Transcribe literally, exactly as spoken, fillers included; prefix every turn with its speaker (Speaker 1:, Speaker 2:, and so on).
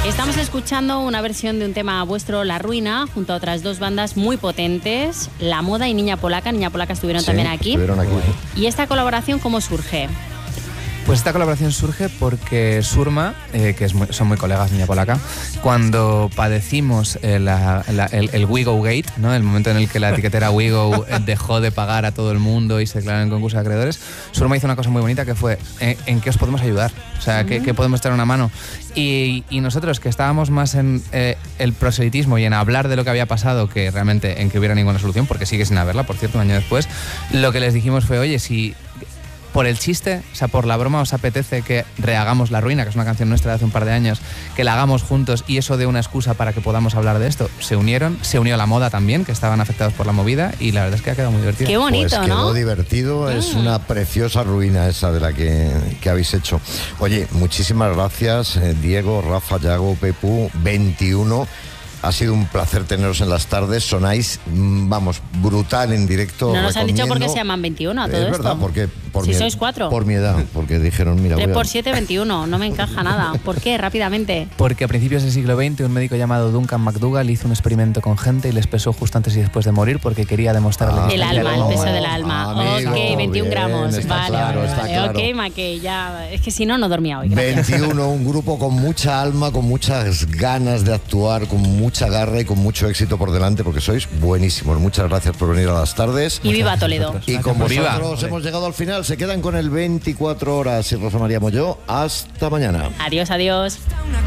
Speaker 1: Estamos escuchando una versión de un tema vuestro, La Ruina, junto a otras dos bandas muy potentes, La Moda y Niña Polaca. Niña Polaca estuvieron
Speaker 2: Sí,
Speaker 1: también aquí.
Speaker 2: estuvieron aquí.
Speaker 1: ¿Y esta colaboración cómo surge?
Speaker 3: Pues esta colaboración surge porque Surma, eh, que es muy, son muy colegas, Niña Polaca, cuando padecimos eh, la, la, el, el Wigo Gate, ¿no? El momento en el que la etiquetera Wigo dejó de pagar a todo el mundo y se declaró en concurso de acreedores, Surma hizo una cosa muy bonita que fue eh, ¿en qué os podemos ayudar? O sea, ¿qué, qué podemos echar una mano? Y, y nosotros, que estábamos más en eh, el proselitismo y en hablar de lo que había pasado que realmente en que hubiera ninguna solución, porque sigue sin haberla, por cierto, un año después, lo que les dijimos fue, oye, si... por el chiste, o sea, por la broma, os apetece que rehagamos La Ruina, que es una canción nuestra de hace un par de años, que la hagamos juntos y eso dé una excusa para que podamos hablar de esto. Se unieron, se unió La Moda también, que estaban afectados por la movida, y la verdad es que ha quedado muy divertido.
Speaker 1: Qué bonito,
Speaker 2: pues
Speaker 1: ¿no?
Speaker 2: Quedó divertido, mm. Es una preciosa ruina esa de la que, que habéis hecho. Oye, muchísimas gracias, eh, Diego, Rafa, Yago, Pepu, veintiuno. Ha sido un placer teneros en las tardes. Sonáis, vamos, brutal en directo.
Speaker 1: No nos han dicho por qué
Speaker 2: recomiendo.
Speaker 1: se llaman veintiuno a todo
Speaker 2: es
Speaker 1: esto.
Speaker 2: Es verdad, porque por
Speaker 1: si
Speaker 2: mi,
Speaker 1: sois cuatro.
Speaker 2: Por mi edad, porque dijeron, mira,
Speaker 1: tres
Speaker 2: voy a...
Speaker 1: por siete, veintiuno. No me encaja nada. ¿Por qué? Rápidamente.
Speaker 3: Porque a principios del siglo veinte un médico llamado Duncan McDougall hizo un experimento con gente y les pesó justo antes y después de morir porque quería demostrar
Speaker 2: Ah,
Speaker 3: la
Speaker 1: el alma, el peso del alma.
Speaker 2: Amigo,
Speaker 1: ok, veintiún
Speaker 2: bien,
Speaker 1: gramos.
Speaker 2: está
Speaker 1: Vale,
Speaker 2: claro,
Speaker 1: vale,
Speaker 2: está
Speaker 1: vale.
Speaker 2: claro.
Speaker 1: Ok, Maque, ya. Es que si no, no dormía hoy. Gracias.
Speaker 2: veintiuno, un grupo con mucha alma, con muchas ganas de actuar, con mucha garra y con mucho éxito por delante, porque sois buenísimos. Muchas gracias por venir a las tardes.
Speaker 1: Y viva Toledo.
Speaker 2: Y con
Speaker 3: Viva.
Speaker 2: vosotros hemos llegado al final. Se quedan con el veinticuatro horas y Rosa María Molló. Hasta mañana.
Speaker 1: Adiós, adiós.